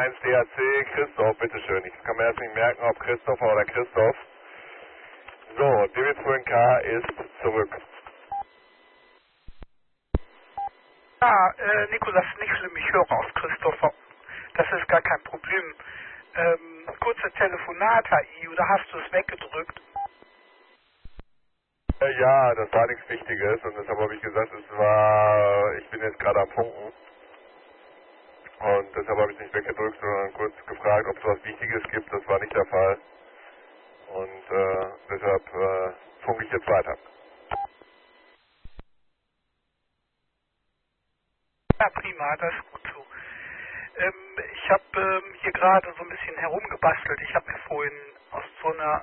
1 DHC, Christoph, bitteschön. Ich kann mir erst nicht merken, ob Christopher oder Christoph. So, DB2NK ist zurück. Ja, Nikolas, nicht schlimm, ich höre auf Christopher. Das ist gar kein Problem. Kurze Telefonat, HI, oder hast du es weggedrückt? Ja, das war nichts Wichtiges und deshalb habe ich gesagt, ich bin jetzt gerade am Funken. Und deshalb habe ich nicht weggedrückt, sondern kurz gefragt, ob es was Wichtiges gibt. Das war nicht der Fall. Und deshalb funke ich jetzt weiter. Ja, prima, das ist gut so. Ich habe hier gerade so ein bisschen herumgebastelt. Ich habe mir vorhin aus so einer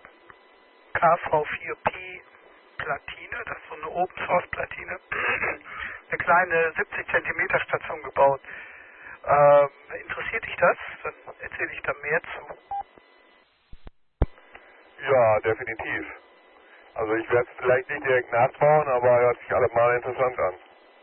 KV4P Platine, das ist so eine Open Source Platine, eine kleine 70 cm Station gebaut. Interessiert dich das? Dann erzähle ich da mehr zu. Ja, definitiv. Also ich werde es vielleicht nicht direkt nachbauen, aber hört sich allemal interessant an.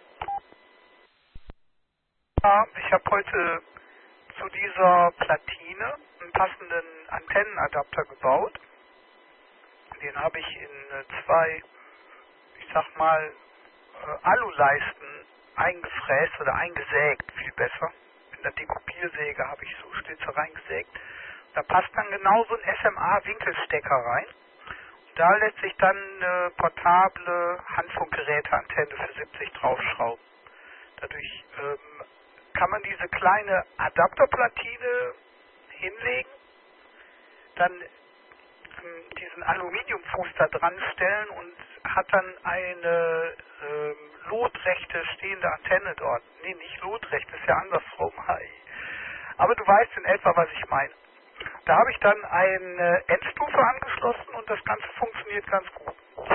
Ja, ich habe heute zu dieser Platine einen passenden Antennenadapter gebaut. Den habe ich in zwei, ich sag mal, Aluleisten eingefräst oder eingesägt, viel besser. Mit einer Dekopiersäge habe ich so Schlitze reingesägt. Da passt dann genauso ein SMA-Winkelstecker rein. Da lässt sich dann eine portable Handfunkgeräteantenne für 70 draufschrauben. Dadurch kann man diese kleine Adapterplatine hinlegen, dann diesen Aluminiumfuß da dran stellen und hat dann eine lotrechte stehende Antenne dort. Nee, nicht lotrecht, ist ja andersrum. Aber du weißt in etwa, was ich meine. Da habe ich dann eine Endstufe angeschlossen und das Ganze funktioniert ganz gut.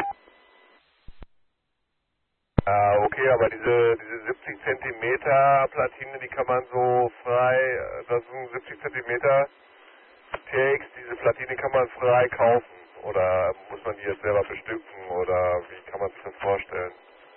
Ja, okay, aber diese 70 cm Platine, die kann man so frei, das sind 70 cm TX, diese Platine kann man frei kaufen. Oder muss man die jetzt selber bestücken oder wie kann man sich das vorstellen?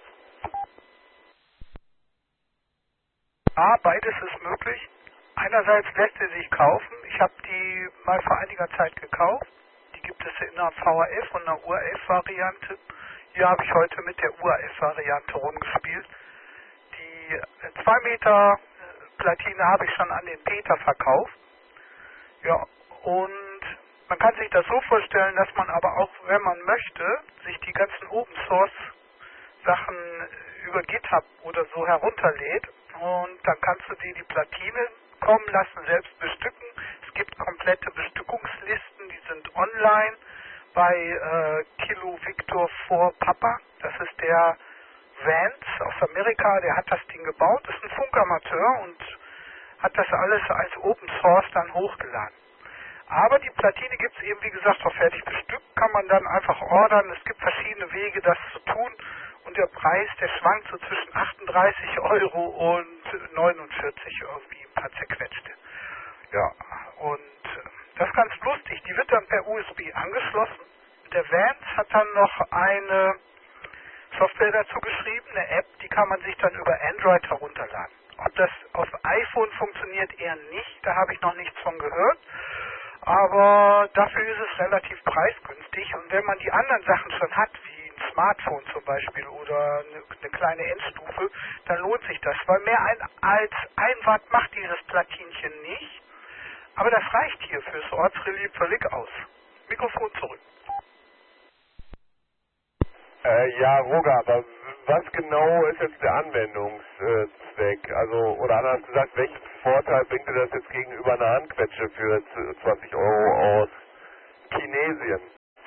Ja, beides ist möglich. Einerseits lässt sie sich kaufen. Ich habe die mal vor einiger Zeit gekauft. Die gibt es in einer VHF und einer UHF-Variante. Hier habe ich heute mit der UHF-Variante rumgespielt. Die 2 Meter Platine habe ich schon an den Peter verkauft. Ja, und man kann sich das so vorstellen, dass man aber auch, wenn man möchte, sich die ganzen Open Source Sachen über GitHub oder so herunterlädt und dann kannst du dir die Platine kommen lassen, selbst bestücken. Es gibt komplette Bestückungslisten, die sind online bei Kilo Victor 4 Papa. Das ist der Vance aus Amerika, der hat das Ding gebaut, ist ein Funkamateur und hat das alles als Open Source dann hochgeladen. Aber die Platine gibt es eben, wie gesagt, auch fertig bestückt, kann man dann einfach ordern. Es gibt verschiedene Wege, das zu tun. Und der Preis, der schwankt so zwischen 38 Euro und 49 irgendwie, ein paar zerquetschte. Ja, und das ist ganz lustig. Die wird dann per USB angeschlossen. Der Vance hat dann noch eine Software dazu geschrieben, eine App, die kann man sich dann über Android herunterladen. Ob das auf iPhone funktioniert, eher nicht. Da habe ich noch nichts von gehört. Aber dafür ist es relativ preisgünstig. Und wenn man die anderen Sachen schon hat, wie ein Smartphone zum Beispiel oder eine kleine Endstufe, dann lohnt sich das. Weil mehr als 1 Watt macht dieses Platinchen nicht. Aber das reicht hier fürs Ortsrelief völlig aus. Mikrofon zurück. Ja, Roger, aber was genau ist jetzt der Anwendungszweck? Also, oder anders gesagt, welchen Vorteil bringt dir das jetzt gegenüber einer Handquetsche für 20 Euro aus Chinesien?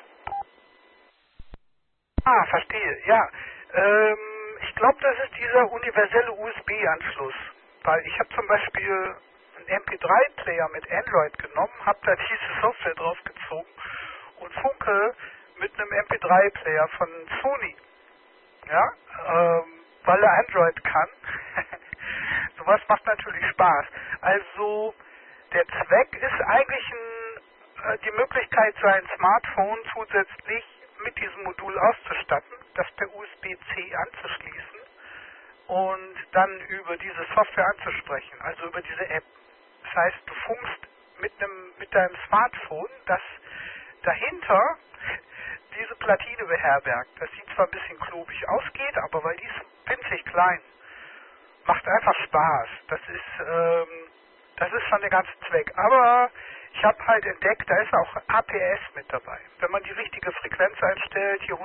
Ah, verstehe, ja. Ich glaube, das ist dieser universelle USB-Anschluss. Weil ich habe zum Beispiel einen MP3-Player mit Android genommen, habe da diese Software draufgezogen und funke mit einem MP3-Player von Sony. Ja, weil er Android kann. Sowas macht natürlich Spaß. Also der Zweck ist eigentlich die Möglichkeit, sein Smartphone zusätzlich mit diesem Modul auszustatten, das per USB-C anzuschließen und dann über diese Software anzusprechen, also über diese App. Das heißt, du funkst mit deinem Smartphone, das dahinter diese Platine beherbergt. Das sieht zwar ein bisschen klobig aus, geht aber, weil die ist winzig klein. Macht einfach Spaß. Das ist schon der ganze Zweck. Aber ich habe halt entdeckt, da ist auch APS mit dabei. Wenn man die richtige Frequenz einstellt, hier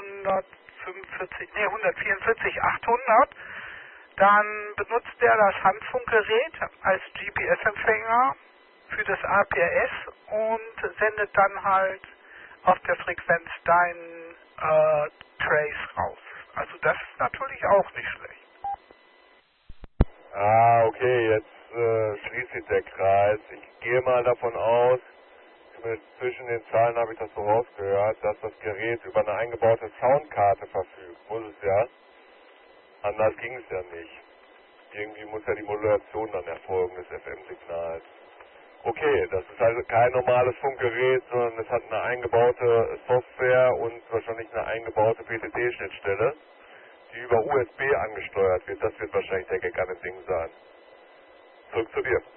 144, 800, dann benutzt der das Handfunkgerät als GPS-Empfänger für das APS und sendet dann halt auf der Frequenz deinen Trace raus. Also das ist natürlich auch nicht schlecht. Ah, okay, jetzt schließt sich der Kreis. Ich gehe mal davon aus, zwischen den Zahlen habe ich das so rausgehört, dass das Gerät über eine eingebaute Soundkarte verfügt. Muss es ja. Anders ging es ja nicht. Irgendwie muss ja die Modulation dann erfolgen des FM-Signals. Okay, das ist also kein normales Funkgerät, sondern es hat eine eingebaute Software und wahrscheinlich eine eingebaute PTT-Schnittstelle, die über USB angesteuert wird. Das wird wahrscheinlich der Gag an dem Ding sein. Zurück zu dir.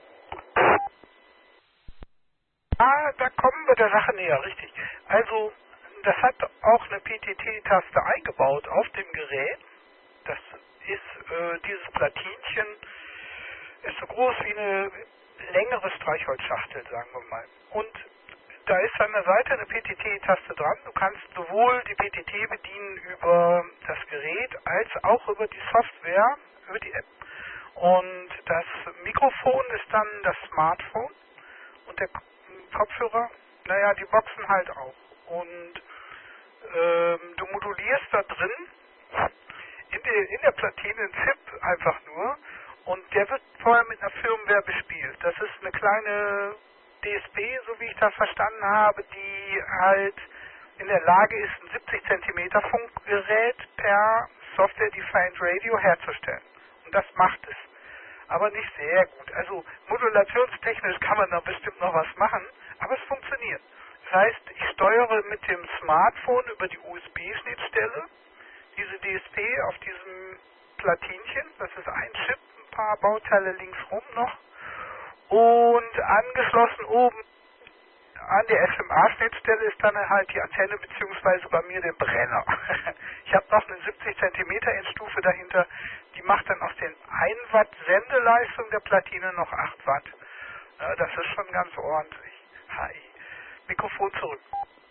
Ah, da kommen wir der Sache näher, richtig. Also, das hat auch eine PTT-Taste eingebaut auf dem Gerät. Das ist, dieses Platinchen ist so groß wie eine längere Streichholzschachtel, sagen wir mal. Und da ist an der Seite eine PTT-Taste dran. Du kannst sowohl die PTT bedienen über das Gerät, als auch über die Software, über die App. Und das Mikrofon ist dann das Smartphone und der Kopfhörer, naja, die Boxen halt auch. Und du modulierst da drin in der Platine einen Chip einfach nur und der wird vorher mit einer Firmware bespielt. Das ist eine kleine DSP, so wie ich das verstanden habe, die halt in der Lage ist, ein 70 cm Funkgerät per Software-Defined Radio herzustellen. Und das macht es. Aber nicht sehr gut. Also modulationstechnisch kann man da bestimmt noch was machen, aber es funktioniert. Das heißt, ich steuere mit dem Smartphone über die USB-Schnittstelle diese DSP auf diesem Platinchen. Das ist ein Chip, ein paar Bauteile links rum noch. Und angeschlossen oben an der SMA-Schnittstelle ist dann halt die Antenne beziehungsweise bei mir der Brenner. Ich habe noch eine 70 cm Endstufe dahinter, die macht dann aus den 1 Watt Sendeleistung der Platine noch 8 Watt. Ja, das ist schon ganz ordentlich. Hi. Mikrofon zurück.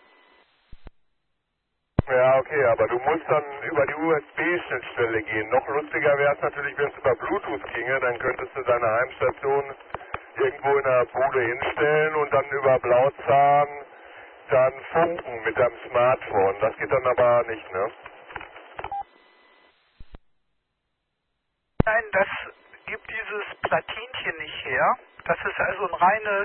Ja, okay, aber du musst dann über die USB-Schnittstelle gehen. Noch lustiger wäre es natürlich, wenn es über Bluetooth ginge, dann könntest du deine Heimstation irgendwo in der Bude hinstellen und dann über Blauzahn dann funken mit deinem Smartphone. Das geht dann aber nicht, ne? Nein, das gibt dieses Platinchen nicht her. Das ist also ein reines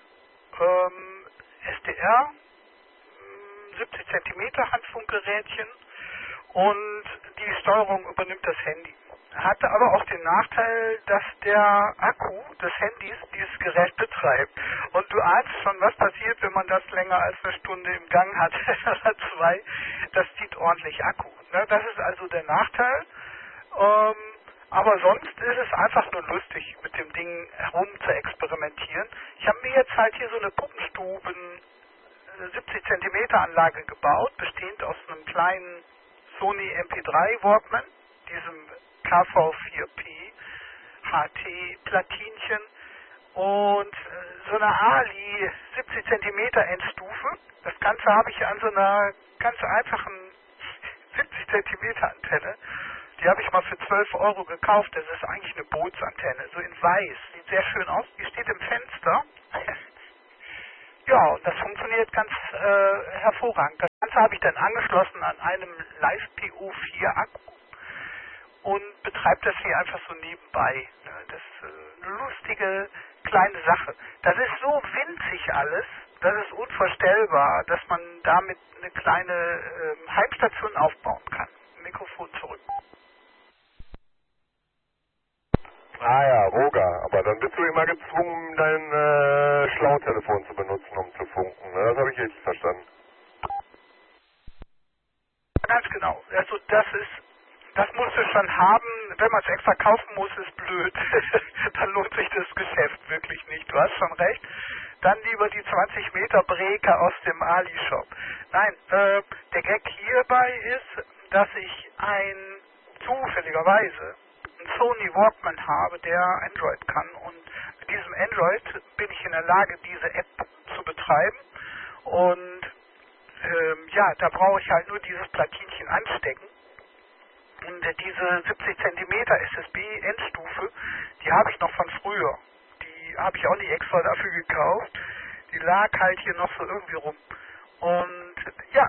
SDR, 70 cm Handfunkgerätchen und die Steuerung übernimmt das Handy. Hatte aber auch den Nachteil, dass der Akku des Handys dieses Gerät betreibt. Und du ahnst schon, was passiert, wenn man das länger als eine Stunde im Gang hat oder 2. Das zieht ordentlich Akku. Ne? Das ist also der Nachteil. Aber sonst ist es einfach nur lustig, mit dem Ding herum zu experimentieren. Ich habe mir jetzt halt hier so eine Puppenstuben 70 cm Anlage gebaut, bestehend aus einem kleinen Sony MP3 Walkman, diesem KV4P HT Platinchen und so eine Ali 70 cm Endstufe. Das Ganze habe ich an so einer ganz einfachen 70 cm Antenne. Die habe ich mal für 12 € gekauft. Das ist eigentlich eine Bootsantenne, so in weiß. Sieht sehr schön aus. Die steht im Fenster. Ja, und das funktioniert ganz hervorragend. Das Ganze habe ich dann angeschlossen an einem Live-PO4 Akku und betreibt das hier einfach so nebenbei. Das ist eine lustige kleine Sache. Das ist so winzig alles, das ist unvorstellbar, dass man damit eine kleine Heimstation aufbauen kann. Mikrofon zurück. Ah ja, Roger, aber dann bist du immer gezwungen, dein Schlautelefon zu benutzen, um zu funken. Ne? Das habe ich richtig verstanden. Ganz genau. Also das musst du schon haben. Wenn man es extra kaufen muss, ist blöd. Dann lohnt sich das Geschäft wirklich nicht. du hast schon recht. Dann lieber die 20 Meter Breker aus dem Ali-Shop. Nein, der Gag hierbei ist, dass ich zufälligerweise einen Sony Walkman habe, der Android kann. Und mit diesem Android bin ich in der Lage, diese App zu betreiben. Und ja, da brauche ich halt nur dieses Platinchen anstecken. Und diese 70 cm SSB Endstufe, die habe ich noch von früher. Die habe ich auch nicht extra dafür gekauft. Die lag halt hier noch so irgendwie rum. Und ja,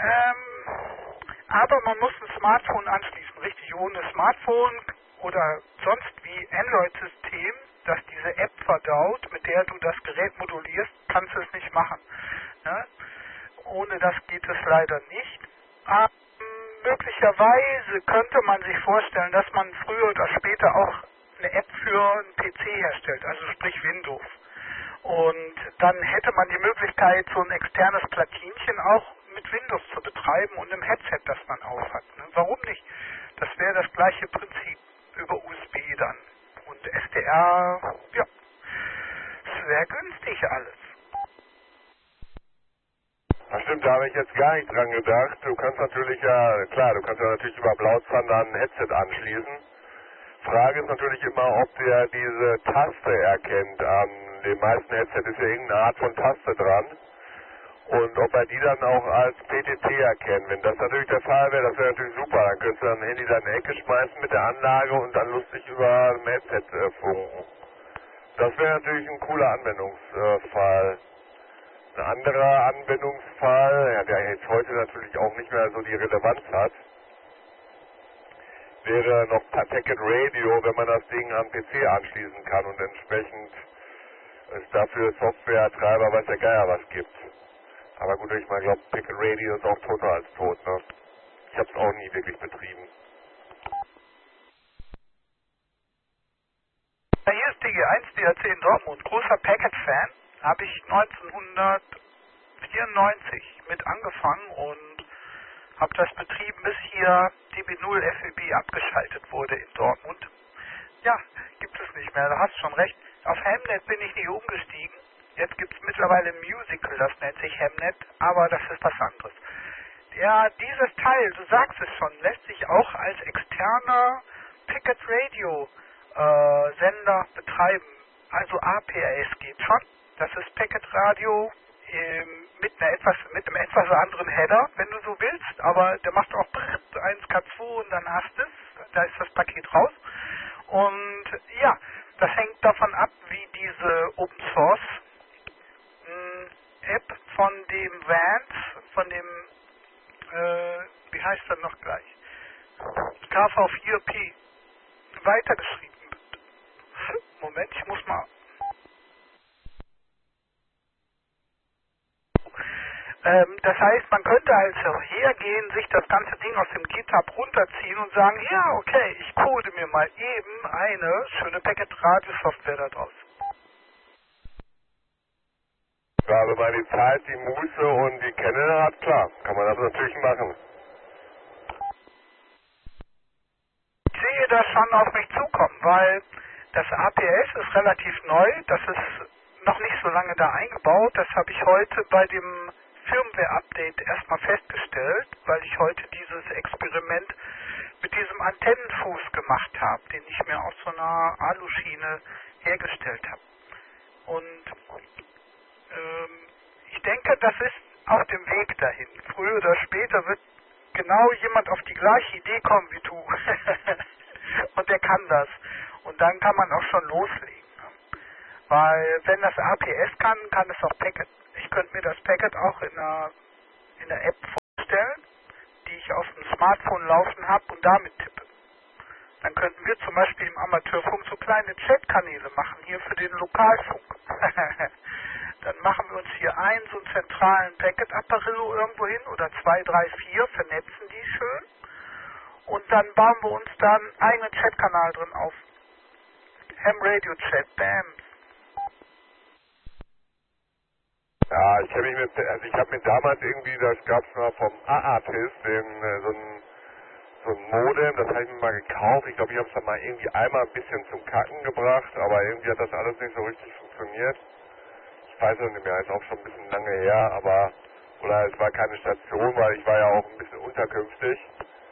aber man muss ein Smartphone anschließen, richtig? Ohne Smartphone oder sonst wie Android-System, das diese App verdaut, mit der du das Gerät modulierst, kannst du es nicht machen. Ne? Ohne das geht es leider nicht. Aber möglicherweise könnte man sich vorstellen, dass man früher oder später auch eine App für einen PC herstellt, also sprich Windows. Und dann hätte man die Möglichkeit, so ein externes Platinchen auch mit Windows zu betreiben und einem Headset, das man aufhat. Ne? Warum nicht? Das wäre das gleiche Prinzip über USB dann. Und SDR, ja, es wäre günstig alles. Das stimmt, da habe ich jetzt gar nicht dran gedacht. Du kannst natürlich du kannst ja natürlich über Blautzander ein Headset anschließen. Frage ist natürlich immer, ob der diese Taste erkennt. An den meisten Headset ist ja irgendeine Art von Taste dran. Und ob er die dann auch als PTT erkennt. Wenn das natürlich der Fall wäre, das wäre natürlich super. Dann könntest du dein Handy da in die Ecke schmeißen mit der Anlage und dann lustig über ein Headset funken. Das wäre natürlich ein cooler Anwendungsfall. Ein anderer Anwendungsfall, ja, der jetzt heute natürlich auch nicht mehr so die Relevanz hat, wäre noch Packet Radio, wenn man das Ding am PC anschließen kann und entsprechend es dafür Software, Treiber, weiß der Geier was gibt. Aber gut, ich mal glaube, Packet Radio ist auch toter als tot, ne? Ich habe es auch nie wirklich betrieben. Ja, hier ist DG1 DRC in Dortmund, großer Packet-Fan. Habe ich 1994 mit angefangen und habe das betrieben, bis hier DB0 FEB abgeschaltet wurde in Dortmund. Ja, gibt es nicht mehr, da hast du schon recht. Auf Hamnet bin ich nicht umgestiegen. Jetzt gibt es mittlerweile ein Musical, das nennt sich Hamnet, aber das ist was anderes. Ja, dieses Teil, du sagst es schon, lässt sich auch als externer Packet Radio Sender betreiben. Also APRS geht schon. Das ist Packet Radio mit einem etwas anderen Header, wenn du so willst, aber der macht auch 1K2 und dann hast du es, da ist das Paket raus. Und ja, das hängt davon ab, wie diese Open Source App von dem Vance, von dem, wie heißt er noch gleich, KV4P weitergeschrieben wird. Moment, ich muss mal. Das heißt, man könnte also hergehen, sich das ganze Ding aus dem GitHub runterziehen und sagen, ja, okay, ich code mir mal eben eine schöne Packet-Radio-Software da draus. Ja, wenn man die Zeit, die Muße und die Kennel hat, klar, kann man das natürlich machen. Ich sehe das schon auf mich zukommen, weil das APS ist relativ neu, das ist noch nicht so lange da eingebaut, das habe ich heute bei dem Firmware-Update erstmal festgestellt, weil ich heute dieses Experiment mit diesem Antennenfuß gemacht habe, den ich mir aus so einer Aluschiene hergestellt habe. Und ich denke, das ist auf dem Weg dahin. Früher oder später wird genau jemand auf die gleiche Idee kommen wie du. Und der kann das. Und dann kann man auch schon loslegen. Weil wenn das APS kann, kann es auch Packet. Ich könnte mir das Packet auch in einer App vorstellen, die ich auf dem Smartphone laufen habe und damit tippe. Dann könnten wir zum Beispiel im Amateurfunk so kleine Chatkanäle machen, hier für den Lokalfunk. Dann machen wir uns hier so einen zentralen Packet-Apparillo irgendwo hin oder 2, 3, 4, vernetzen die schön. Und dann bauen wir uns dann einen eigenen Chatkanal drin auf. Ham Radio Chat, bam. Ja, ich habe mir damals irgendwie, das gab es mal vom AATIS, so ein so ein Modem, das habe ich mir mal gekauft. Ich glaube, ich habe es dann mal irgendwie einmal ein bisschen zum Kacken gebracht, aber irgendwie hat das alles nicht so richtig funktioniert. Ich weiß es nicht mehr, ist auch schon ein bisschen lange her, aber, oder es war keine Station, weil ich war ja auch ein bisschen unterkünftig.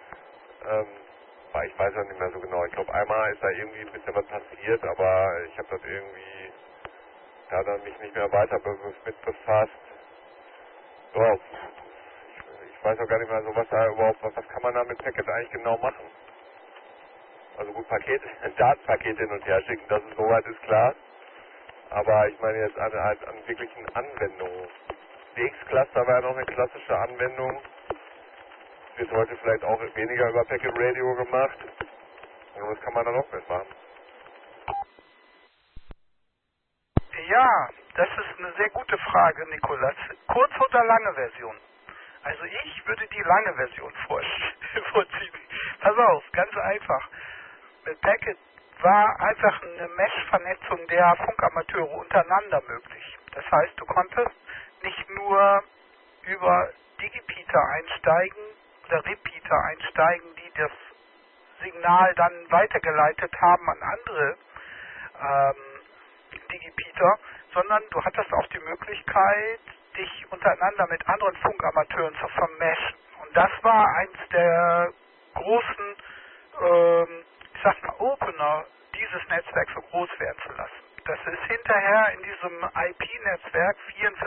Aber ich weiß ja nicht mehr so genau. Ich glaube, einmal ist da irgendwie ein bisschen was passiert, aber ich habe das irgendwie, da dann mich nicht mehr weiter mit befasst. Ja, ich weiß auch gar nicht mehr so, was da überhaupt, was kann man da mit Packet eigentlich genau machen? Also gut, Datenpaket hin und her schicken, das ist soweit ist klar. Aber ich meine jetzt an wirklichen Anwendungen. DX-Cluster war ja noch eine klassische Anwendung. Wird heute vielleicht auch weniger über Packet Radio gemacht. Und was kann man da noch mitmachen? Ja, das ist eine sehr gute Frage, Nikolas. Kurze oder lange Version? Also ich würde die lange Version vorziehen. Pass auf, ganz einfach. Mit Packet war einfach eine Mesh-Vernetzung der Funkamateure untereinander möglich. Das heißt, du konntest nicht nur über Digipeater einsteigen oder Repeater einsteigen, die das Signal dann weitergeleitet haben an andere Digipeater, sondern du hattest auch die Möglichkeit, dich untereinander mit anderen Funkamateuren zu vermeschen. Und das war eins der großen, ich sag mal, Opener, dieses Netzwerk so groß werden zu lassen. Das ist hinterher in diesem IP-Netzwerk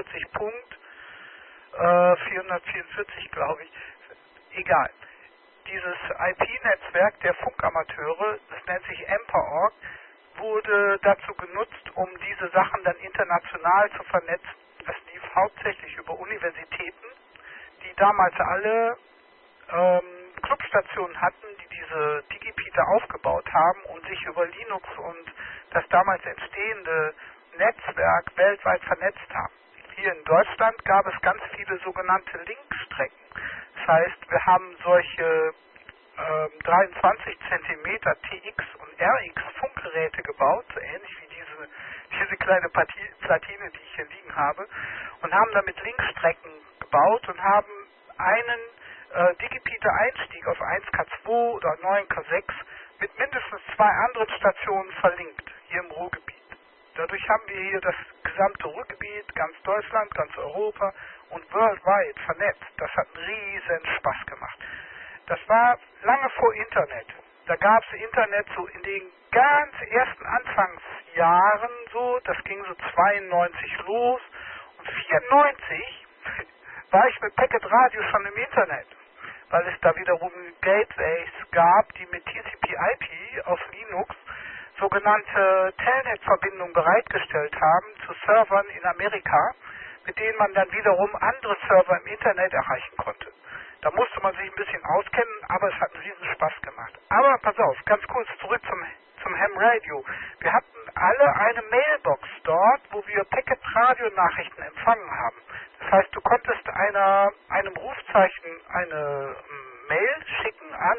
444, glaube ich, egal. Dieses IP-Netzwerk der Funkamateure, das nennt sich EMPA-Org, wurde dazu genutzt, um diese Sachen dann international zu vernetzen. Das lief hauptsächlich über Universitäten, die damals alle Clubstationen hatten, die diese Digipeater aufgebaut haben und sich über Linux und das damals entstehende Netzwerk weltweit vernetzt haben. Hier in Deutschland gab es ganz viele sogenannte Linkstrecken. Das heißt, wir haben solche 23 cm TX und RX Funkgeräte gebaut, so ähnlich wie diese kleine Platine, die ich hier liegen habe, und haben damit Linkstrecken gebaut und haben einen Digipeater-Einstieg auf 1K2 oder 9K6 mit mindestens 2 anderen Stationen verlinkt, hier im Ruhrgebiet. Dadurch haben wir hier das gesamte Ruhrgebiet, ganz Deutschland, ganz Europa und worldwide vernetzt. Das hat einen riesen Spaß gemacht. Das war lange vor Internet. Da gab es Internet so in den ganz ersten Anfangsjahren so, das ging so 92 los und 94 war ich mit Packet Radio schon im Internet, weil es da wiederum Gateways gab, die mit TCP/IP auf Linux sogenannte Telnet-Verbindungen bereitgestellt haben zu Servern in Amerika, mit denen man dann wiederum andere Server im Internet erreichen konnte. Da musste man sich ein bisschen auskennen, aber es hat einen riesen Spaß gemacht. Aber pass auf, ganz kurz zurück zum Ham Radio. Wir hatten alle eine Mailbox dort, wo wir Packet-Radio-Nachrichten empfangen haben. Das heißt, du konntest einem Rufzeichen eine Mail schicken an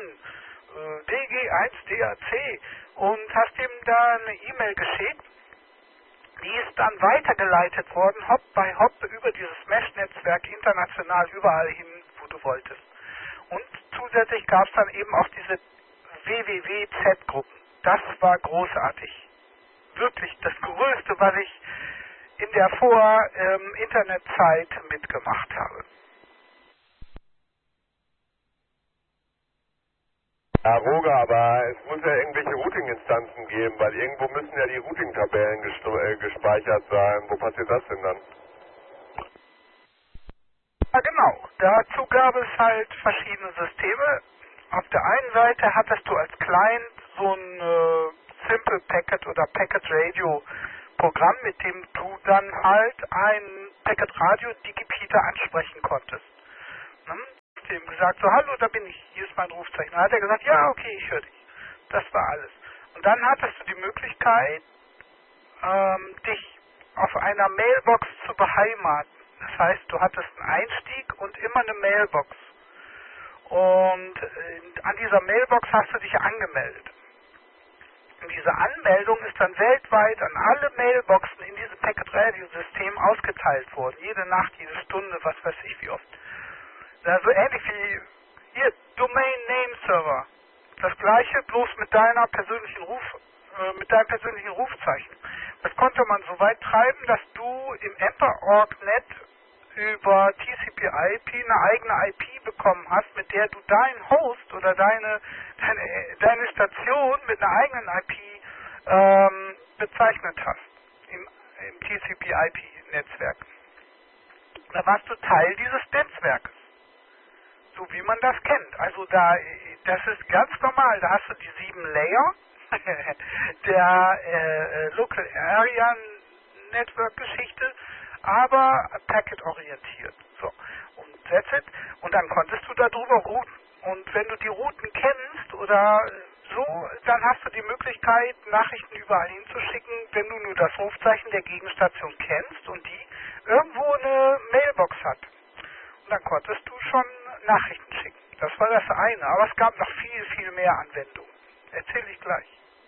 DG1DAC und hast ihm da eine E-Mail geschickt. Die ist dann weitergeleitet worden, Hop by Hop, über dieses Mesh-Netzwerk international überall hin, wo du wolltest. Und zusätzlich gab es dann eben auch diese WWW-Z-Gruppen. Das war großartig. Wirklich das Größte, was ich in der Vor-Internet-Zeit mitgemacht habe. Ja, Roger, aber es muss ja irgendwelche Routing-Instanzen geben, weil irgendwo müssen ja die Routing-Tabellen gespeichert sein. Wo passiert das denn dann? Ja, genau. Dazu gab es halt verschiedene Systeme. Auf der einen Seite hattest du als Client so ein Simple Packet oder Packet Radio Programm, mit dem du dann halt ein Packet Radio Digipeater ansprechen konntest. Dem gesagt, so, hallo, da bin ich, hier ist mein Rufzeichen. Dann hat er gesagt, ja, okay, ich höre dich. Das war alles. Und dann hattest du die Möglichkeit, dich auf einer Mailbox zu beheimaten. Das heißt, du hattest einen Einstieg und immer eine Mailbox. Und an dieser Mailbox hast du dich angemeldet. Und diese Anmeldung ist dann weltweit an alle Mailboxen in diesem Packet-Radio-System ausgeteilt worden. Jede Nacht, jede Stunde, was weiß ich wie oft. Also ähnlich wie Hier, Domain Name Server. Das gleiche, bloß mit deinem persönlichen Rufzeichen. Das konnte man so weit treiben, dass du im Emperor.net über TCP/IP eine eigene IP bekommen hast, mit der du deinen Host oder deine Station mit einer eigenen IP bezeichnet hast im TCP/IP-Netzwerk. Da warst du Teil dieses Netzwerkes, so wie man das kennt. Also das ist ganz normal. Da hast du die 7 Layer der Local Area Network Geschichte, aber packet-orientiert. So, und that's it. Und dann konntest du darüber routen. Und wenn du die Routen kennst oder so, dann hast du die Möglichkeit, Nachrichten überall hinzuschicken, wenn du nur das Rufzeichen der Gegenstation kennst und die irgendwo eine Mailbox hat. Und dann konntest du schon Nachrichten schicken. Das war das eine. Aber es gab noch viel, viel mehr Anwendungen. Erzähle ich gleich.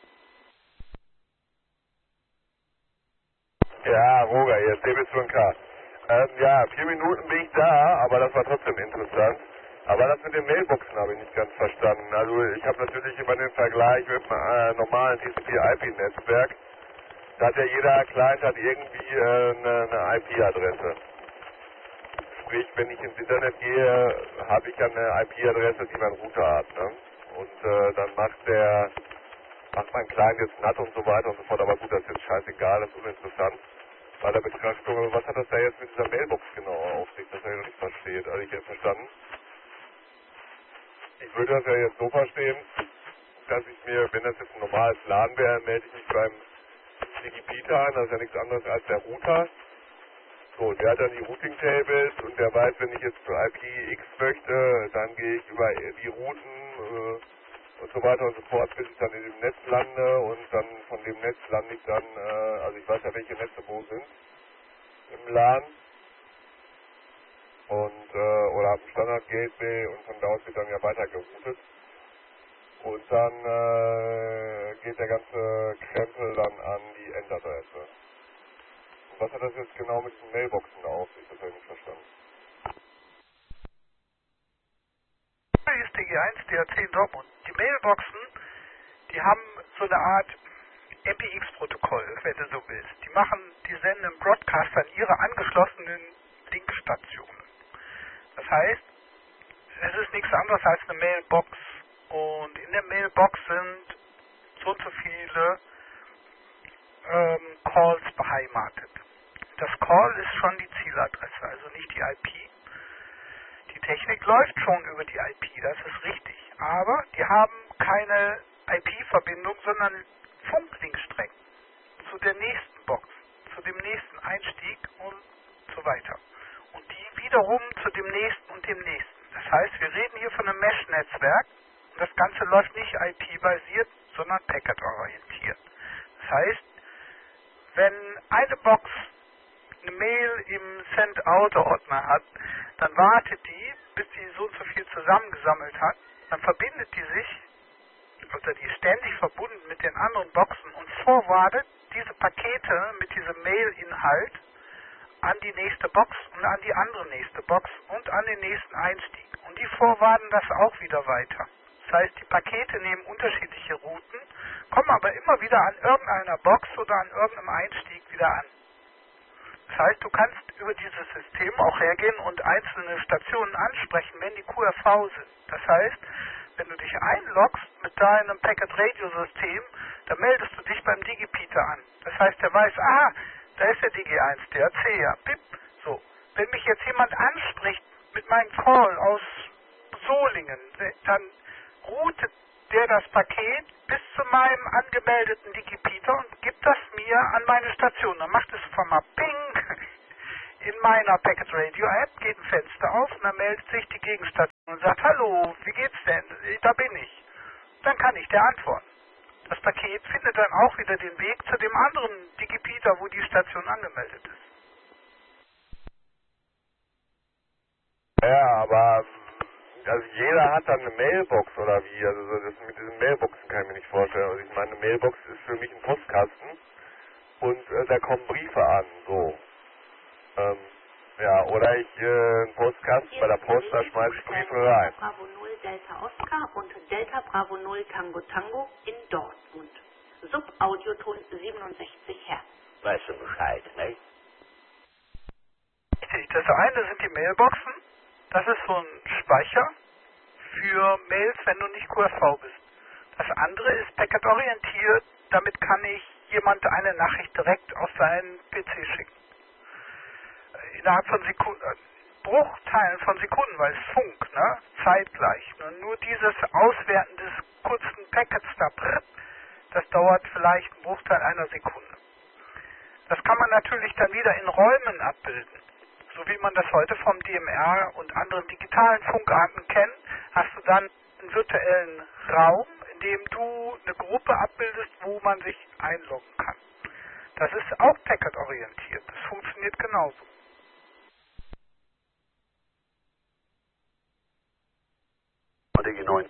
Ja, Roger, hier ist DB2K. Ja, 4 Minuten bin ich da, aber das war trotzdem interessant. Aber das mit den Mailboxen habe ich nicht ganz verstanden. Also ich habe natürlich immer den Vergleich mit einem normalen TCP/IP-Netzwerk. Da hat ja jeder Client hat irgendwie eine IP-Adresse. Sprich, wenn ich ins Internet gehe, habe ich ja eine IP-Adresse, die mein Router hat. Ne? Und dann macht mein Client jetzt NAT und so weiter und so fort. Aber gut, das ist jetzt scheißegal, das ist uninteressant. Bei der Betrachtung, was hat das da jetzt mit dieser Mailbox genau auf sich? Das habe ich noch nicht versteht. Also ich jetzt verstanden. Ich würde das ja jetzt so verstehen, dass ich mir, wenn das jetzt ein normales LAN wäre, melde ich mich beim Digipeater an, das ist ja nichts anderes als der Router. So, der hat dann die Routing Tables und der weiß, wenn ich jetzt zur IP X möchte, dann gehe ich über die Routen und so weiter und so fort, bis ich dann in dem Netz lande und dann von dem Netz lande ich dann, also ich weiß ja, welche Netze wo sind im LAN und oder habe ein Standard Gateway und von da aus wird dann ja weiter geroutet und dann geht der ganze Krempel dann an die Endadresse. Und was hat das jetzt genau mit den Mailboxen auf sich? Das habe ich nicht verstanden. Hier ist DG1, DHC Dortmund. Die Mailboxen, die haben so eine Art MPX-Protokoll, wenn du so willst. Die senden im Broadcast an ihre angeschlossenen Linkstationen. Das heißt, es ist nichts anderes als eine Mailbox und in der Mailbox sind so und so viele Calls beheimatet. Das Call ist schon die Zieladresse, also nicht die IP. Die Technik läuft schon über die IP, das ist richtig. Aber die haben keine IP-Verbindung, sondern Funklinkstrecken zu der nächsten Box, zu dem nächsten Einstieg und so weiter. Und die wiederum zu dem nächsten und dem nächsten. Das heißt, wir reden hier von einem Mesh-Netzwerk und das Ganze läuft nicht IP-basiert, sondern Packet-orientiert. Das heißt, wenn eine Box eine Mail im Send-Out-Ordner hat, dann wartet die, bis sie so und so viel zusammengesammelt hat, dann verbindet die sich, also die ist ständig verbunden mit den anderen Boxen und forwardet diese Pakete mit diesem Mail-Inhalt an die nächste Box und an die andere nächste Box und an den nächsten Einstieg. Und die forwarden das auch wieder weiter. Das heißt, die Pakete nehmen unterschiedliche Routen, kommen aber immer wieder an irgendeiner Box oder an irgendeinem Einstieg wieder an. Das heißt, du kannst über dieses System auch hergehen und einzelne Stationen ansprechen, wenn die QRV sind. Das heißt, wenn du dich einloggst mit deinem Packet-Radio-System, dann meldest du dich beim Digipeater an. Das heißt, der weiß, da ist der DG1, der C, ja, pip. So, wenn mich jetzt jemand anspricht mit meinem Call aus Solingen, dann routet der das Paket bis zu meinem angemeldeten Digipeater und gibt das mir an meine Station. Dann macht es von mal Ping in meiner Packet Radio App, geht ein Fenster auf und dann meldet sich die Gegenstation und sagt, hallo, wie geht's denn? Da bin ich. Dann kann ich der antworten. Das Paket findet dann auch wieder den Weg zu dem anderen Digipeater, wo die Station angemeldet ist. Ja, aber also jeder hat dann eine Mailbox oder wie? Also das mit diesen Mailboxen kann ich mir nicht vorstellen. Also ich meine, eine Mailbox ist für mich ein Postkasten und da kommen Briefe an, so. Ja, oder ich einen Postkasten bei der Post, da schmeiße ich Briefe rein. Oscar und Delta Bravo 0 Tango Tango in Dortmund. Subaudioton 67 Hertz. Weißt du Bescheid, ne? Richtig, das eine sind die Mailboxen. Das ist so ein Speicher für Mails, wenn du nicht QRV bist. Das andere ist packet-orientiert. Damit kann ich jemand eine Nachricht direkt auf seinen PC schicken. Innerhalb von Sekunden, Bruchteilen von Sekunden, weil es Funk, ne? Zeitgleich. Nur dieses Auswerten des kurzen Packets da, das dauert vielleicht einen Bruchteil einer Sekunde. Das kann man natürlich dann wieder in Räumen abbilden. So wie man das heute vom DMR und anderen digitalen Funkarten kennt, hast du dann einen virtuellen Raum, in dem du eine Gruppe abbildest, wo man sich einloggen kann. Das ist auch packet-orientiert. Das funktioniert genauso. Und die 9.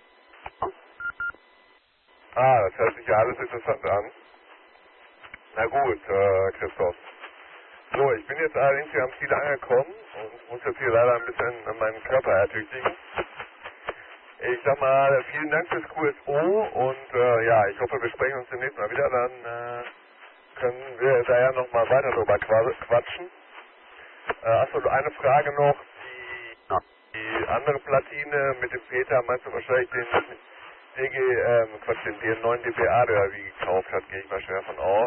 Das hört sich ja alles interessant an. Na gut, Christoph. So, ich bin jetzt allerdings hier am Ziel angekommen und muss jetzt hier leider ein bisschen meinen Körper ertüchtigen. Ich sag mal, vielen Dank fürs QSO und ja, ich hoffe, wir sprechen uns demnächst mal wieder, dann können wir da ja nochmal weiter drüber quatschen. Achso, eine Frage noch, die andere Platine mit dem Peter, meinst du wahrscheinlich den den 9 dBA, der wie gekauft hat, gehe ich mal schwer von aus.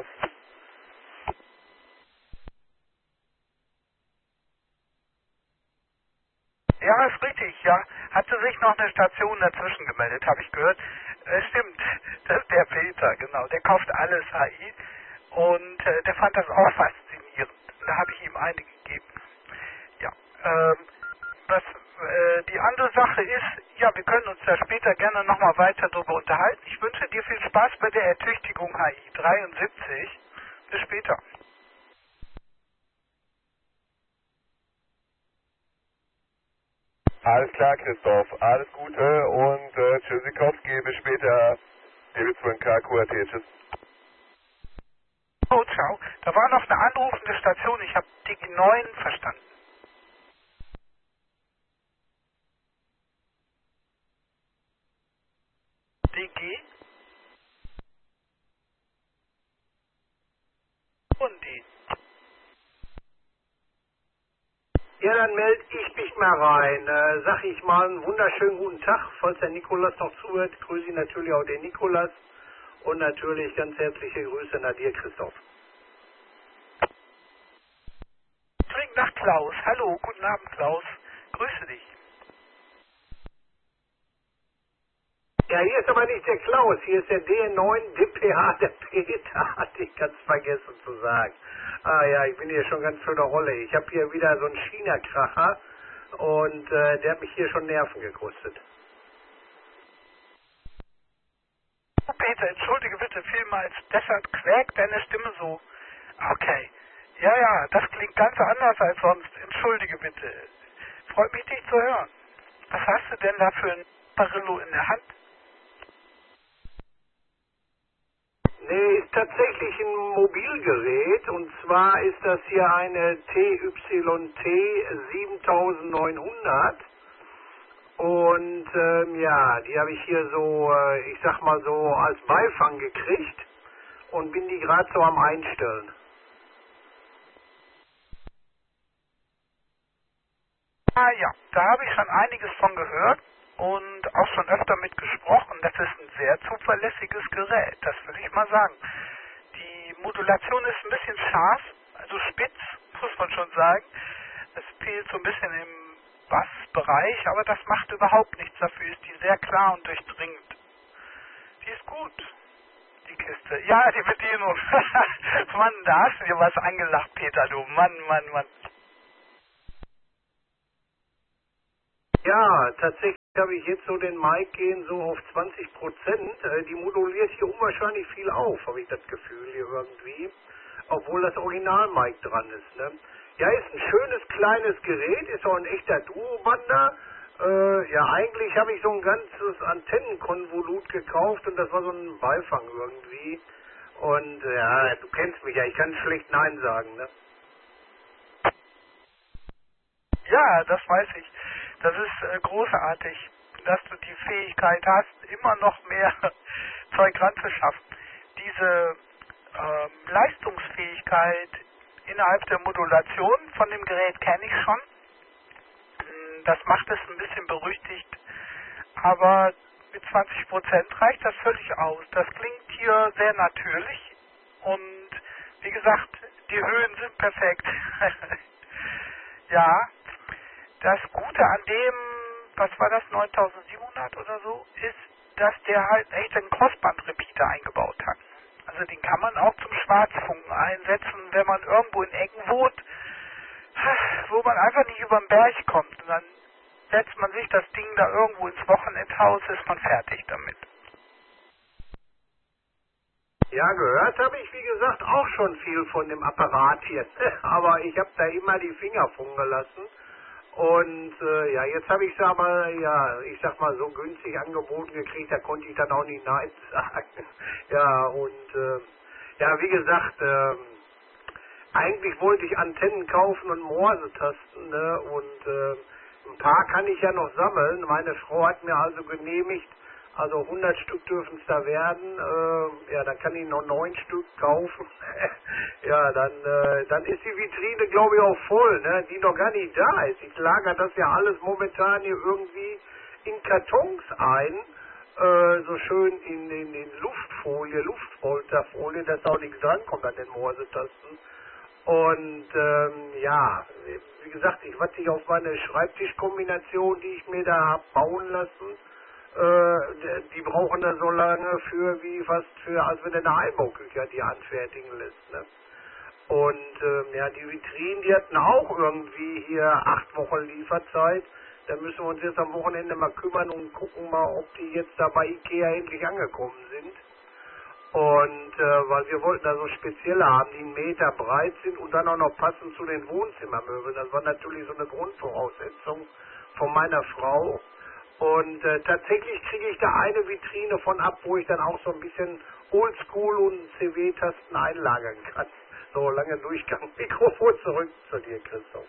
Ja, ist richtig, ja. Hatte sich noch eine Station dazwischen gemeldet, habe ich gehört. Stimmt, das ist der Peter, genau. Der kauft alles HI und der fand das auch faszinierend. Da habe ich ihm eine gegeben. Ja, die andere Sache ist, ja, wir können uns da später gerne nochmal weiter drüber unterhalten. Ich wünsche dir viel Spaß bei der Ertüchtigung HI 73. Bis später. Alles klar, Christoph. Alles Gute und Tschüssikowski. Bis später. David von QRT. Tschüss. Oh, ciao. Da war noch eine anrufende Station. Ich habe Digi 9 verstanden. DG? Und die. Ja, dann melde ich mich mal rein. Sag ich mal einen wunderschönen guten Tag, falls der Nikolas noch zuhört. Grüße natürlich auch den Nikolas und natürlich ganz herzliche Grüße nach dir, Christoph. Klingt nach Klaus. Hallo, guten Abend, Klaus. Grüße dich. Ja, hier ist aber nicht der Klaus, hier ist der D9 DPH, der Peter, hatte ich ganz vergessen zu sagen. Ah ja, ich bin hier schon ganz für der Rolle. Ich habe hier wieder so einen China-Kracher und der hat mich hier schon Nerven gekostet. Oh, Peter, entschuldige bitte vielmals. Deshalb quäkt deine Stimme so. Okay. Ja, das klingt ganz anders als sonst. Entschuldige bitte. Freut mich, dich zu hören. Was hast du denn da für ein Barillo in der Hand? Nee, ist tatsächlich ein Mobilgerät und zwar ist das hier eine TYT 7900 und ja, die habe ich hier so, ich sag mal so als Beifang gekriegt und bin die gerade so am Einstellen. Ah ja, da habe ich schon einiges von gehört und auch schon öfter mit gesprochen. Das ist ein sehr zuverlässiges Gerät, das will ich mal sagen. Die Modulation ist ein bisschen scharf, also spitz, muss man schon sagen. Es fehlt so ein bisschen im Bassbereich, aber das macht überhaupt nichts. Dafür ist die sehr klar und durchdringend. Die ist gut, die Kiste. Ja, die Bedienung. Mann, da hast du dir was angelacht, Peter, du. Mann. Ja, tatsächlich habe ich jetzt so den Mic gehen so auf 20%. Die moduliert hier unwahrscheinlich viel auf, habe ich das Gefühl hier irgendwie. Obwohl das Original-Mic dran ist, ne? Ja, ist ein schönes kleines Gerät, ist auch ein echter Duo-Bander. Ja, eigentlich habe ich so ein ganzes Antennenkonvolut gekauft und das war so ein Beifang irgendwie. Und ja, du kennst mich ja, ich kann schlecht Nein sagen, ne? Ja, das weiß ich. Das ist großartig. dass du die Fähigkeit hast, immer noch mehr Zeug ranzuschaffen. Diese Leistungsfähigkeit innerhalb der Modulation von dem Gerät kenne ich schon. Das macht es ein bisschen berüchtigt, aber mit 20% reicht das völlig aus. Das klingt hier sehr natürlich und wie gesagt, die Höhen sind perfekt. Ja, das Gute an dem, was war das, 9700 oder so, ist, dass der halt echt einen Crossband-Repeater eingebaut hat. Also den kann man auch zum Schwarzfunken einsetzen, wenn man irgendwo in Ecken wohnt, wo man einfach nicht über den Berg kommt. Und dann setzt man sich das Ding da irgendwo ins Wochenendhaus, ist man fertig damit. Ja, gehört habe ich, wie gesagt, auch schon viel von dem Apparat hier. Aber ich habe da immer die Finger von gelassen. Und ja, jetzt habe ich es aber, ja, ich sag mal, so günstig angeboten gekriegt, da konnte ich dann auch nicht Nein sagen. Ja, und ja, wie gesagt, eigentlich wollte ich Antennen kaufen und Morsetasten, ne? Und ein paar kann ich ja noch sammeln. Meine Frau hat mir also genehmigt, also 100 Stück dürfen es da werden. Ja, dann kann ich noch 9 Stück kaufen. Ja, dann ist die Vitrine, glaube ich, auch voll, ne? Die noch gar nicht da ist. Ich lagere das ja alles momentan hier irgendwie in Kartons ein. So schön in Luftfolie, Luftpolsterfolie, dass auch nichts drankommt an den Morsetasten. Und ja, wie gesagt, ich warte nicht auf meine Schreibtischkombination, die ich mir da hab bauen lassen. Die brauchen da so lange für, wie fast für, als wenn du eine Einbauküche die anfertigen lässt. Ne? Und ja, die Vitrinen, die hatten auch irgendwie hier 8 Wochen Lieferzeit. Da müssen wir uns jetzt am Wochenende mal kümmern und gucken mal, ob die jetzt da bei Ikea endlich angekommen sind. Und weil wir wollten da so spezielle haben, die 1 Meter breit sind und dann auch noch passend zu den Wohnzimmermöbeln. Das war natürlich so eine Grundvoraussetzung von meiner Frau. Und tatsächlich kriege ich da eine Vitrine von ab, wo ich dann auch so ein bisschen Oldschool und CW-Tasten einlagern kann. So, lange Durchgang. Mikrofon zurück zu dir, Christoph.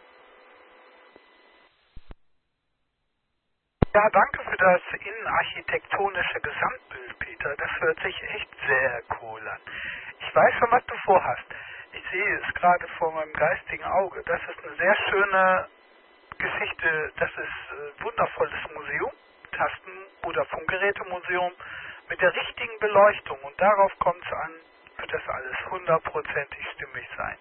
Ja, danke für das innenarchitektonische Gesamtbild, Peter. Das hört sich echt sehr cool an. Ich weiß schon, was du vorhast. Ich sehe es gerade vor meinem geistigen Auge. Das ist eine sehr schöne Geschichte. Das ist ein wundervolles Museum, Tasten- oder Funkgerätemuseum mit der richtigen Beleuchtung. Und darauf kommt es an, wird das alles 100%ig stimmig sein.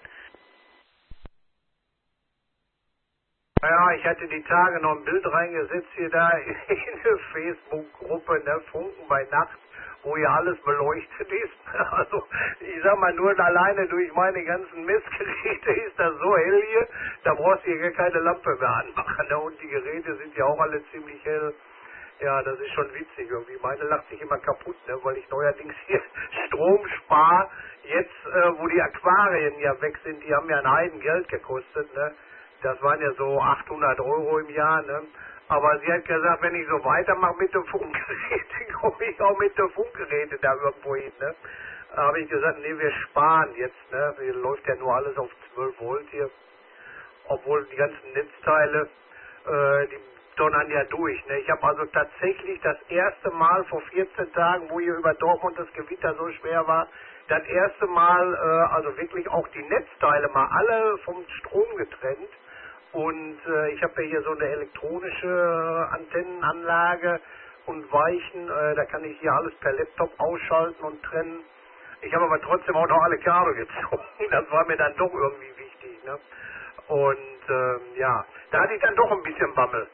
Ja, ich hatte die Tage noch ein Bild reingesetzt hier da in eine Facebook-Gruppe, ne, Funken bei Nacht, wo hier alles beleuchtet ist. Also, ich sag mal, nur alleine durch meine ganzen Messgeräte ist das so hell hier, da brauchst du hier gar keine Lampe mehr anmachen. Ne? Und die Geräte sind ja auch alle ziemlich hell. Ja, das ist schon witzig irgendwie. Meine lacht sich immer kaputt, ne, weil ich neuerdings hier Strom spare. Jetzt, wo die Aquarien ja weg sind, die haben ja ein Heidengeld gekostet, ne. Das waren ja so 800 € im Jahr, ne? Aber sie hat gesagt, wenn ich so weitermache mit den Funkgeräten, komme ich auch mit den Funkgeräten da irgendwo hin, ne? Da habe ich gesagt, nee, wir sparen jetzt, ne? Hier läuft ja nur alles auf 12 Volt hier. Obwohl die ganzen Netzteile, die donnern ja durch, ne? Ich habe also tatsächlich das erste Mal vor 14 Tagen, wo hier über Dortmund das Gewitter so schwer war, das erste Mal, also wirklich auch die Netzteile mal alle vom Strom getrennt. Und ich habe ja hier so eine elektronische Antennenanlage und Weichen. Da kann ich hier alles per Laptop ausschalten und trennen. Ich habe aber trotzdem auch noch alle Kabel gezogen. Das war mir dann doch irgendwie wichtig. Ne? Und ja, da hatte ich dann doch ein bisschen Bammel.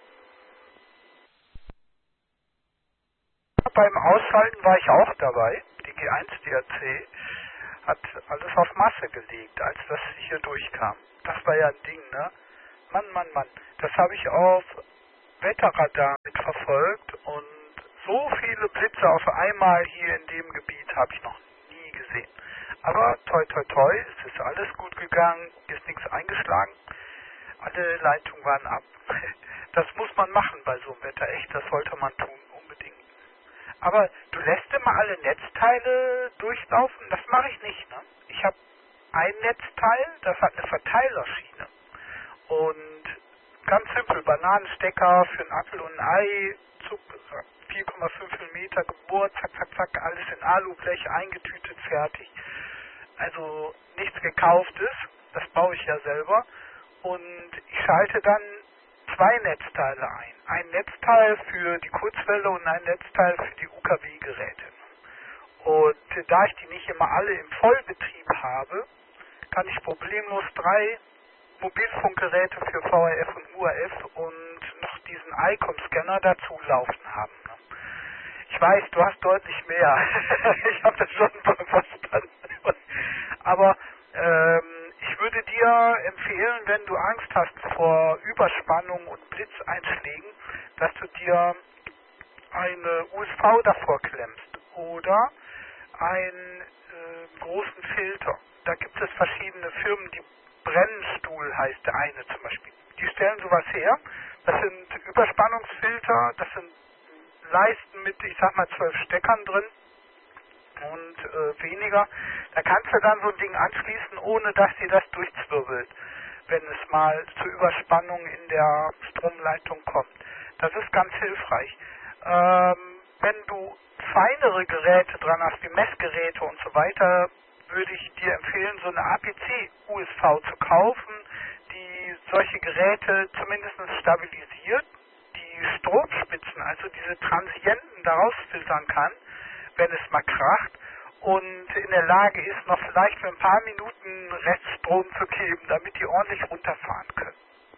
Beim Ausschalten war ich auch dabei. Die G1 DRC hat alles auf Masse gelegt, als das hier durchkam. Das war ja ein Ding, ne? Mann. Das habe ich auf Wetterradar mitverfolgt und so viele Blitze auf einmal hier in dem Gebiet habe ich noch nie gesehen. Aber toi, es ist alles gut gegangen, ist nichts eingeschlagen. Alle Leitungen waren ab. Das muss man machen bei so einem Wetter, echt, das sollte man tun, unbedingt. Aber du lässt immer alle Netzteile durchlaufen, das mache ich nicht, ne? Ich habe ein Netzteil, das hat eine Verteilerschiene. Und Ganz simpel, Bananenstecker für einen Apfel und ein Ei, Zug 4,5 mm gebohrt, zack, zack, zack, alles in Alublech eingetütet, fertig. Also nichts Gekauftes, das baue ich ja selber. Und ich schalte dann 2 Netzteile ein. Ein Netzteil für die Kurzwelle und ein Netzteil für die UKW-Geräte. Und da ich die nicht immer alle im Vollbetrieb habe, kann ich problemlos 3 Mobilfunkgeräte für VHF und UHF und noch diesen ICOM-Scanner dazu laufen haben. Ich weiß, du hast deutlich mehr. Ich habe das schon verstanden. Aber ich würde dir empfehlen, wenn du Angst hast vor Überspannung und Blitzeinschlägen, dass du dir eine USV davor klemmst oder einen großen Filter. Da gibt es verschiedene Firmen, die Brennstuhl heißt der eine zum Beispiel. Die stellen sowas her. Das sind Überspannungsfilter, das sind Leisten mit, ich sag mal, 12 Steckern drin und weniger. Da kannst du dann so ein Ding anschließen, ohne dass dir das durchzwirbelt, wenn es mal zur Überspannung in der Stromleitung kommt. Das ist ganz hilfreich. Wenn du feinere Geräte dran hast, wie Messgeräte und so weiter, würde ich dir empfehlen, so eine APC-USV zu kaufen, die solche Geräte zumindest stabilisiert, die Stromspitzen, also diese Transienten daraus filtern kann, wenn es mal kracht, und in der Lage ist, noch vielleicht für ein paar Minuten Reststrom zu geben, damit die ordentlich runterfahren können.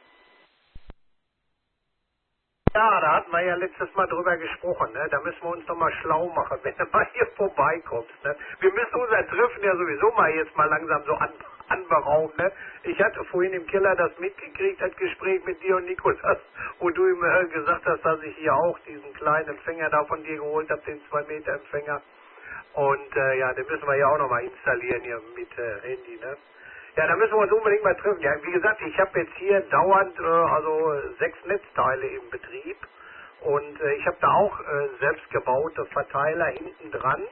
Ja, da hatten wir ja letztes Mal drüber gesprochen, ne? Da müssen wir uns noch mal schlau machen, wenn du mal hier vorbeikommst, ne? Wir müssen unser Treffen ja sowieso mal jetzt mal langsam so anberaumen, ne? Ich hatte vorhin im Keller das mitgekriegt, das Gespräch mit dir und Nikolas, wo du ihm gesagt hast, dass ich hier auch diesen kleinen Empfänger da von dir geholt habe, den 2 Meter Empfänger. Und ja, den müssen wir ja auch noch mal installieren hier mit Handy, ne? Ja, da müssen wir uns unbedingt mal treffen. Ja, wie gesagt, ich habe jetzt hier dauernd also 6 Netzteile im Betrieb und ich habe da auch selbst gebaute Verteiler hinten dran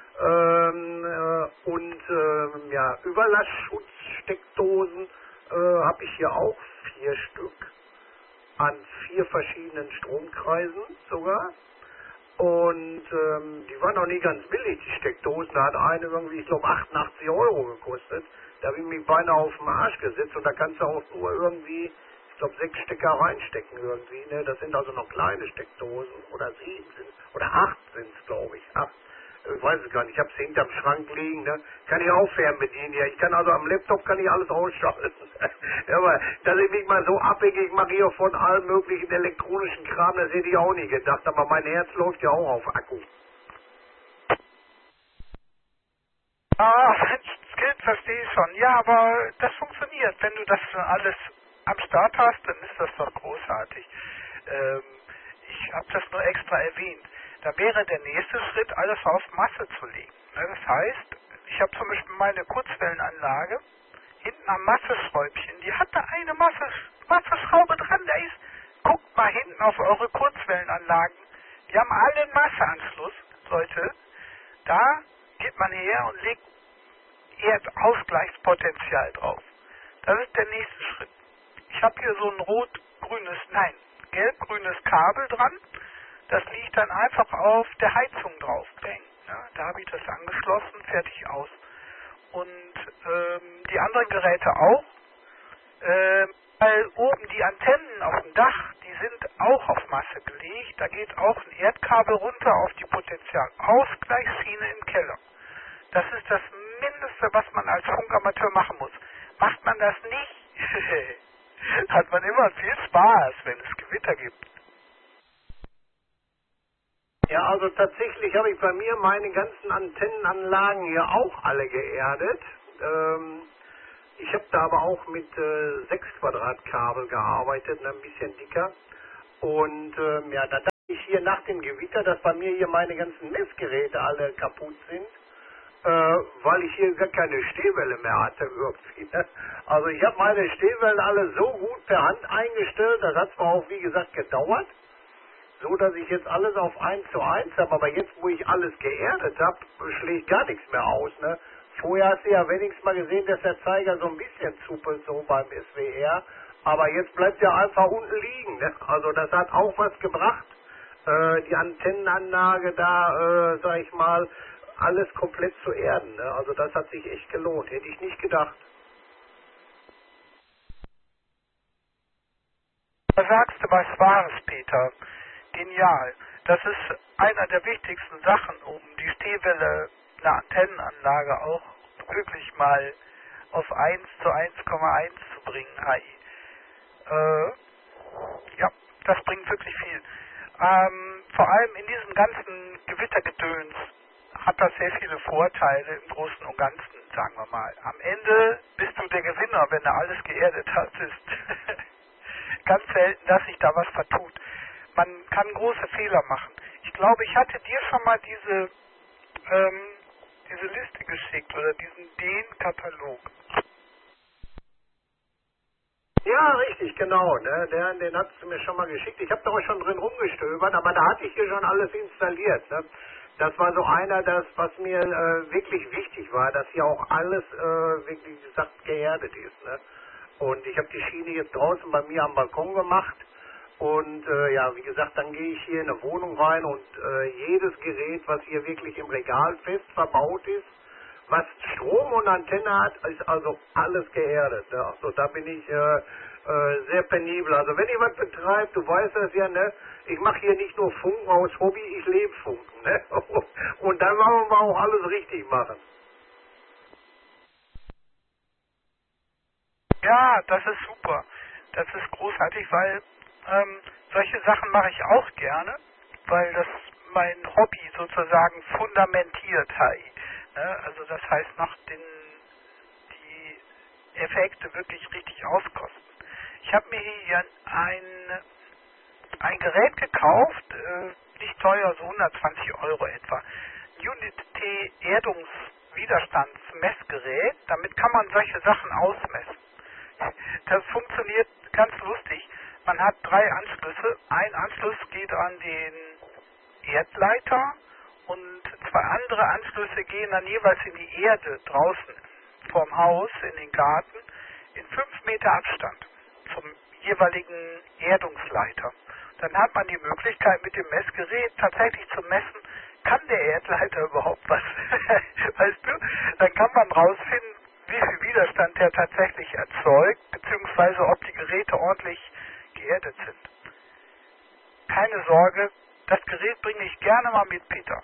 und ja, Überlassschutzsteckdosen habe ich hier auch 4 Stück an 4 verschiedenen Stromkreisen sogar. Und die waren auch nie ganz billig, die Steckdosen. Da hat eine irgendwie, ich glaube, 88 € gekostet. Da habe ich mich beinahe auf den Arsch gesetzt und da kannst du auch nur irgendwie, ich glaube, 6 Stecker reinstecken irgendwie. Ne? Das sind also noch kleine Steckdosen oder 7 sind, oder 8 sind es, glaube ich. 8. Ich weiß es gar nicht, ich habe es hinterm Schrank liegen, ne? Kann ich auch fernbedienen, ja. Ich kann also am Laptop kann ich alles ausschalten. Ja, aber dass ich mich mal so abhängig mache hier von allem möglichen elektronischen Kram, das hätte ich auch nie gedacht. Aber mein Herz läuft ja auch auf Akku. Ah, Skills verstehe ich schon. Ja, aber das funktioniert. Wenn du das alles am Start hast, dann ist das doch großartig. Ich habe das nur extra erwähnt. Da wäre der nächste Schritt, alles auf Masse zu legen. Das heißt, ich habe zum Beispiel meine Kurzwellenanlage hinten am Masseschräubchen. Die hat da eine Masseschraube dran. Da ist, guckt mal hinten auf eure Kurzwellenanlagen. Die haben alle einen Masseanschluss, Leute. Da geht man her und legt Erdausgleichspotenzial drauf. Das ist der nächste Schritt. Ich habe hier so ein gelb-grünes Kabel dran. Das liegt dann einfach auf der Heizung drauf. Ja, da habe ich das angeschlossen, fertig aus. Und die anderen Geräte auch. Weil oben die Antennen auf dem Dach, die sind auch auf Masse gelegt. Da geht auch ein Erdkabel runter auf die Potentialausgleichsschiene im Keller. Das ist das Mindeste, was man als Funkamateur machen muss. Macht man das nicht, hat man immer viel Spaß, wenn es Gewitter gibt. Ja, also tatsächlich habe ich bei mir meine ganzen Antennenanlagen hier auch alle geerdet. Ich habe da aber auch mit 6 Quadratkabel gearbeitet, ein bisschen dicker. Und ja, da dachte ich hier nach dem Gewitter, dass bei mir hier meine ganzen Messgeräte alle kaputt sind, weil ich hier gar keine Stehwelle mehr hatte irgendwie. Ne? Also ich habe meine Stehwellen alle so gut per Hand eingestellt, das hat zwar auch wie gesagt gedauert, so dass ich jetzt alles auf 1:1 habe, aber jetzt, wo ich alles geerdet habe, schlägt gar nichts mehr aus. Ne? Vorher hast du ja wenigstens mal gesehen, dass der Zeiger so ein bisschen zupelt, so beim SWR, Aber jetzt bleibt er einfach unten liegen. Ne? Also das hat auch was gebracht. Die Antennenanlage da, sag ich mal, alles komplett zu erden. Ne? Also das hat sich echt gelohnt. Hätte ich nicht gedacht. Da sagst du was Wahres, Peter. Genial. Das ist einer der wichtigsten Sachen, um die Stehwelle einer Antennenanlage auch wirklich mal auf 1 zu 1,1 zu bringen, HI. Ja, das bringt wirklich viel. Vor allem in diesem ganzen Gewittergedöns hat das sehr viele Vorteile im Großen und Ganzen, sagen wir mal. Am Ende bist du der Gewinner, wenn du alles geerdet hast. Ist ganz selten, dass sich da was vertut. Man kann große Fehler machen. Ich glaube, ich hatte dir schon mal diese Liste geschickt oder den Katalog. Ja, richtig, genau. Ne? Den hast du mir schon mal geschickt. Ich habe da auch schon drin rumgestöbert, aber da hatte ich hier schon alles installiert. Ne? Das war so was mir wirklich wichtig war, dass hier auch alles, wirklich gesagt, geerdet ist. Ne? Und ich habe die Schiene jetzt draußen bei mir am Balkon gemacht. Und ja, wie gesagt, dann gehe ich hier in eine Wohnung rein und jedes Gerät, was hier wirklich im Regal fest verbaut ist, was Strom und Antenne hat, ist also alles geerdet. Ne? Also da bin ich sehr penibel. Also wenn ihr was betreibt, du weißt das ja, ne? Ich mache hier nicht nur Funken aus Hobby, ich lebe Funken. Ne? Und dann wollen wir auch alles richtig machen. Ja, das ist super. Das ist großartig, weil solche Sachen mache ich auch gerne, weil das mein Hobby sozusagen fundamentiert, HI. Ne? Also das heißt, noch die Effekte wirklich richtig auskosten. Ich habe mir hier ein Gerät gekauft, nicht teuer, so 120 € etwa. Unity Erdungswiderstandsmessgerät, damit kann man solche Sachen ausmessen. Das funktioniert ganz lustig. Man hat 3 Anschlüsse. Ein Anschluss geht an den Erdleiter und 2 andere Anschlüsse gehen dann jeweils in die Erde draußen vorm Haus, in den Garten, in 5 Meter Abstand zum jeweiligen Erdungsleiter. Dann hat man die Möglichkeit, mit dem Messgerät tatsächlich zu messen, kann der Erdleiter überhaupt was? Weißt du? Dann kann man rausfinden, wie viel Widerstand der tatsächlich erzeugt, beziehungsweise ob die Geräte ordentlich geerdet sind. Keine Sorge, das Gerät bringe ich gerne mal mit, Peter.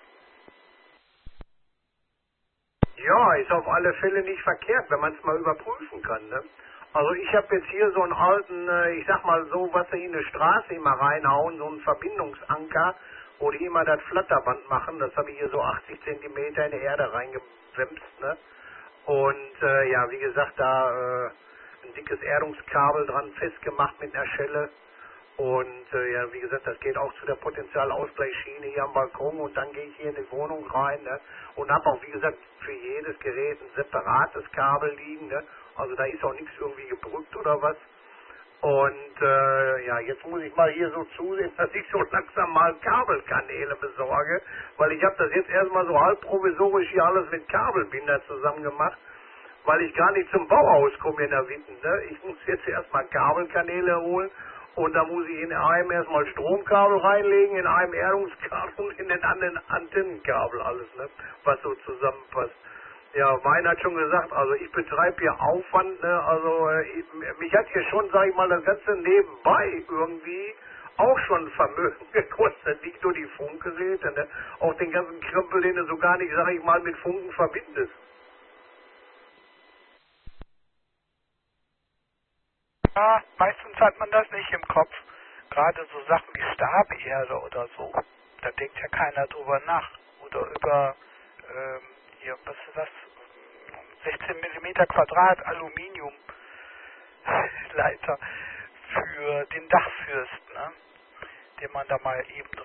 Ja, ist auf alle Fälle nicht verkehrt, wenn man es mal überprüfen kann. Ne? Also ich habe jetzt hier so einen alten, ich sag mal so, was sie in eine Straße immer reinhauen, so einen Verbindungsanker, wo die immer das Flatterband machen. Das habe ich hier so 80 Zentimeter in die Erde reingewemst. Ne? Und ja, wie gesagt, da ein dickes Erdungskabel dran festgemacht mit einer Schelle. Und ja, wie gesagt, das geht auch zu der Potentialausgleichsschiene hier am Balkon. Und dann gehe ich hier in die Wohnung rein, ne? Und habe auch, wie gesagt, für jedes Gerät ein separates Kabel liegen. Ne? Also da ist auch nichts irgendwie gebrückt oder was. Und ja, jetzt muss ich mal hier so zusehen, dass ich so langsam mal Kabelkanäle besorge, weil ich habe das jetzt erstmal so halb provisorisch hier alles mit Kabelbinder zusammen gemacht, weil ich gar nicht zum Bauhaus komme in der Witten. Ne? Ich muss jetzt erstmal Kabelkanäle holen und da muss ich in einem erstmal Stromkabel reinlegen, in einem Erdungskabel und in den anderen Antennenkabel alles, ne? Was so zusammenpasst. Ja, Wein hat schon gesagt, also ich betreibe hier Aufwand, ne? Also mich hat hier schon, sag ich mal, das ganze nebenbei irgendwie auch schon Vermögen gekostet, nicht nur die Funkgeräte, ne? Auch den ganzen Krempel, den du so gar nicht, sag ich mal, mit Funken verbindest. Ja, meistens hat man das nicht im Kopf. Gerade so Sachen wie Staberde oder so. Da denkt ja keiner drüber nach. Oder über, hier, was ist das? 16 mm Quadrat Aluminiumleiter für den Dachfürst, ne? Den man da mal eben